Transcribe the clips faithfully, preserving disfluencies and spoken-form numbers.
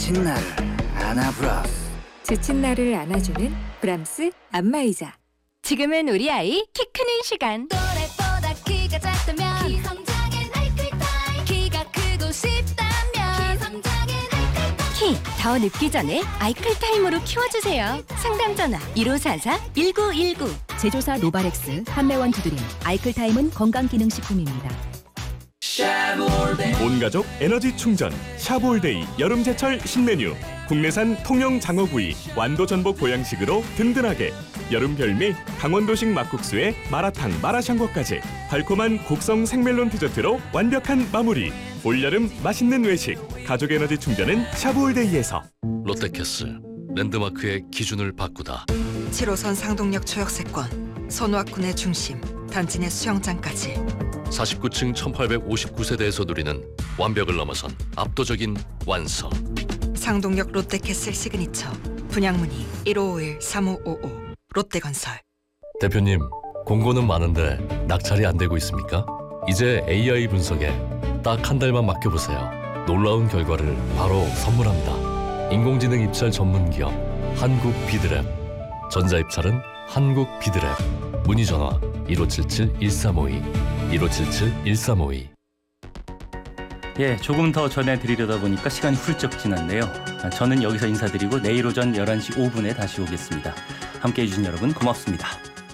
지친 나를 안아브라스. 지친 나를 안아주는 브람스 안마의자. 지금은 우리 아이 키 크는 시간. 또래보다 키가 작다면 키 성장엔 아이클타임. 키가 크고 싶다면 키 성장엔 아이클타임. 키 더 늙기 전에 아이클타임으로 키워주세요. 상담 전화 일오사사 일구일구. 제조사 노바렉스, 판매원 두드림. 아이클타임은 건강기능식품입니다. 온가족 에너지 충전 샤볼데이 여름제철 신메뉴. 국내산 통영 장어구이 완도 전복 보양식으로 든든하게. 여름 별미 강원도식 막국수에 마라탕 마라샹궈까지 달콤한 곡성 생멜론 디저트로 완벽한 마무리. 올여름 맛있는 외식 가족 에너지 충전은 샤볼데이에서. 롯데캐슬 랜드마크의 기준을 바꾸다. 칠 호선 상동역 초역세권, 선호학군의 중심, 단지 내 수영장까지. 사십구 층 천팔백오십구 세대에서 누리는 완벽을 넘어선 압도적인 완성. 상동역 롯데캐슬 시그니처. 분양문의 일오오일 삼오오오. 롯데건설. 대표님, 공고는 많은데 낙찰이 안 되고 있습니까? 이제 에이아이 분석에 딱 한 달만 맡겨보세요. 놀라운 결과를 바로 선물합니다. 인공지능 입찰 전문 기업 한국 비드랩. 전자 입찰은 한국 비드랩. 문의 전화 일오칠칠 일삼오이 일오칠칠 일삼오이. 예, 조금 더 전해드리려다 보니까 시간이 훌쩍 지났네요. 저는 여기서 인사드리고 내일 오전 열한 시 오 분에 다시 오겠습니다. 함께해 주신 여러분 고맙습니다.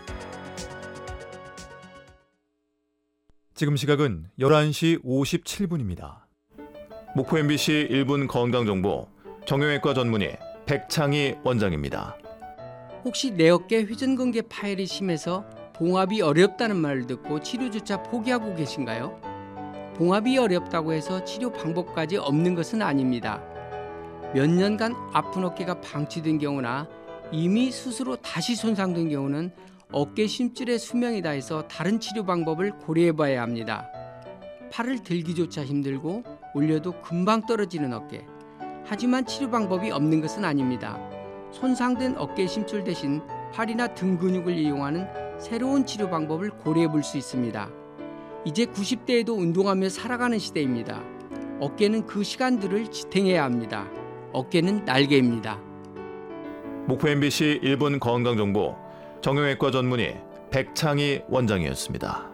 지금 시각은 열한 시 오십칠 분입니다. 목포 엠비씨 일 분 건강정보 정형외과 전문의 백창희 원장입니다. 혹시 내 어깨 회전근개 파열이 심해서 봉합이 어렵다는 말을 듣고 치료조차 포기하고 계신가요? 봉합이 어렵다고 해서 치료 방법까지 없는 것은 아닙니다. 몇 년간 아픈 어깨가 방치된 경우나 이미 스스로 다시 손상된 경우는 어깨 심줄의 수명이 다해서 다른 치료 방법을 고려해 봐야 합니다. 팔을 들기조차 힘들고 올려도 금방 떨어지는 어깨. 하지만 치료 방법이 없는 것은 아닙니다. 손상된 어깨 심줄 대신 팔이나 등 근육을 이용하는 새로운 치료 방법을 고려해 볼 수 있습니다. 이제 구십 대에도 운동하며 살아가는 시대입니다. 어깨는 그 시간들을 지탱해야 합니다. 어깨는 날개입니다. 목포 엠비씨 일 분 건강정보 정형외과 전문의 백창희 원장이었습니다.